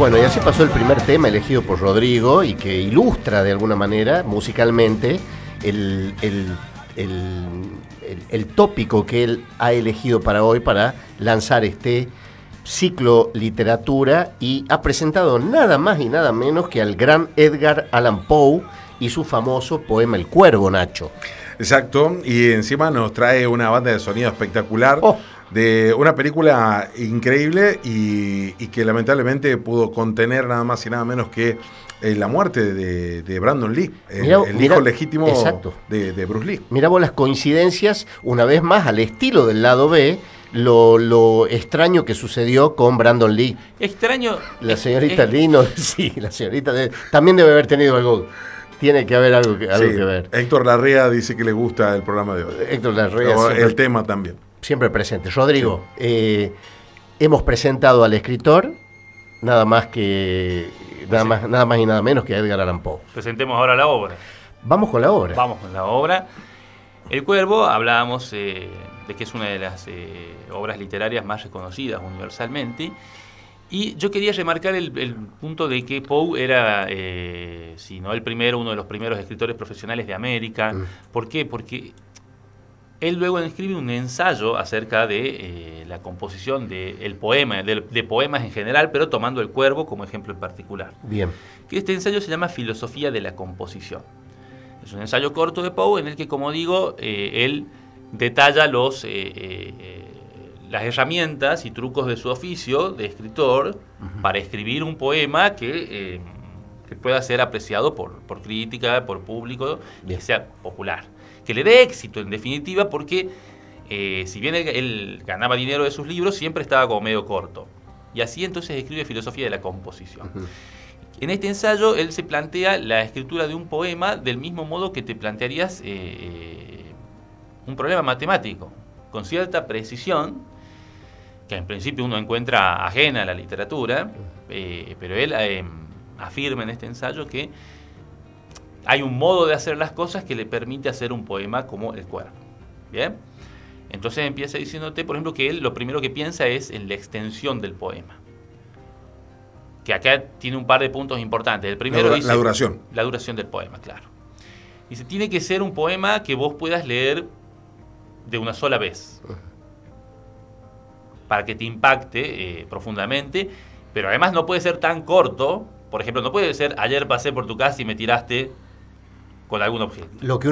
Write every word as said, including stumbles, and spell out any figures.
Bueno, y así pasó el primer tema elegido por Rodrigo y que ilustra de alguna manera, musicalmente, el, el, el, el, el tópico que él ha elegido para hoy para lanzar este ciclo literatura, y ha presentado nada más y nada menos que al gran Edgar Allan Poe y su famoso poema El Cuervo, Nacho. Exacto, y encima nos trae una banda de sonido espectacular. Oh. De una película increíble y, y que lamentablemente pudo contener nada más y nada menos que eh, la muerte de, de Brandon Lee, Mirá, el, el mirá, hijo legítimo de, de Bruce Lee. Mirá vos las coincidencias, una vez más al estilo del lado B, lo, lo extraño que sucedió con Brandon Lee. Extraño. La señorita es, Lee, no, sí, la señorita de, también debe haber tenido algo. Tiene que haber algo que, algo Sí, que ver. Héctor Larrea dice que le gusta el programa de hoy. Héctor Larrea. O siempre, el tema también. Siempre presente. Rodrigo, sí. eh, hemos presentado al escritor, nada más que nada, sí. más, nada más y nada menos que a Edgar Allan Poe. Presentemos ahora la obra. Vamos con la obra. Vamos con la obra. El Cuervo, hablábamos eh, de que es una de las eh, obras literarias más reconocidas universalmente. Y yo quería remarcar el, el punto de que Poe era, eh, si no el primero, uno de los primeros escritores profesionales de América. Mm. ¿Por qué? Porque él luego escribe un ensayo acerca de eh, la composición del de poema, de, de poemas en general, pero tomando El Cuervo como ejemplo en particular. Bien. Que este ensayo se llama Filosofía de la Composición. Es un ensayo corto de Poe en el que, como digo, eh, él detalla los... Eh, eh, las herramientas y trucos de su oficio de escritor uh-huh. para escribir un poema que, eh, que pueda ser apreciado por, por crítica, por público, y que sea popular. Que le dé éxito, en definitiva, porque eh, si bien él, él ganaba dinero de sus libros, siempre estaba como medio corto. Y así entonces escribe Filosofía de la Composición. Uh-huh. En este ensayo él se plantea la escritura de un poema del mismo modo que te plantearías eh, un problema matemático, con cierta precisión, que en principio uno encuentra ajena a la literatura, eh, pero él eh, afirma en este ensayo que hay un modo de hacer las cosas que le permite hacer un poema como El Cuervo. ¿Bien? Entonces empieza diciéndote, por ejemplo, que él lo primero que piensa es en la extensión del poema. Que acá tiene un par de puntos importantes. El primero la, dura, dice... La duración. La duración del poema, claro. Dice, tiene que ser un poema que vos puedas leer de una sola vez, para que te impacte eh, profundamente, pero además no puede ser tan corto. Por ejemplo, no puede ser ayer pasé por tu casa y me tiraste con algún objeto. Lo que